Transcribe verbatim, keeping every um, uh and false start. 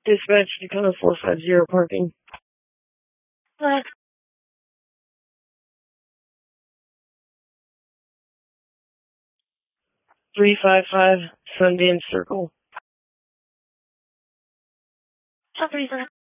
Dispatch Dakota four five zero parking. Uh, three five five Sundance Circle.